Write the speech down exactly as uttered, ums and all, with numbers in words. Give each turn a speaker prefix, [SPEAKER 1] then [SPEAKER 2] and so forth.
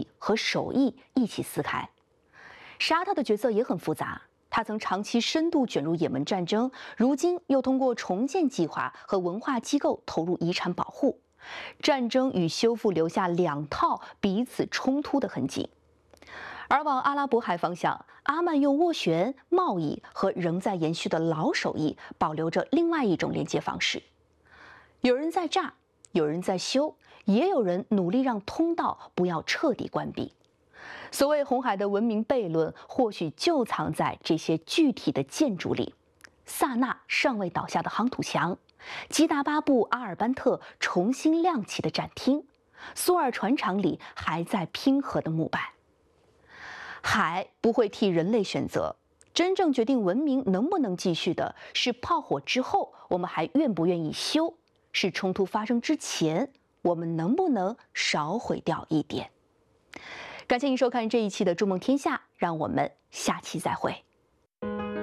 [SPEAKER 1] 和手艺一起撕开。沙特的角色也很复杂，他曾长期深度卷入也门战争，如今又通过重建计划和文化机构投入遗产保护。战争与修复留下两套彼此冲突的痕迹。而往阿拉伯海方向，阿曼用斡旋、贸易和仍在延续的老手艺，保留着另外一种连接方式。有人在炸，有人在修，也有人努力让通道不要彻底关闭。所谓红海的文明悖论，或许就藏在这些具体的建筑里：萨那尚未倒下的夯土墙，吉达巴布阿尔班特重新亮起的展厅，苏尔船厂里还在拼合的木板。海不会替人类选择，真正决定文明能不能继续的是炮火之后我们还愿不愿意修，是冲突发生之前我们能不能少毁掉一点。感谢您收看这一期的《筑梦天下》，让我们下期再会。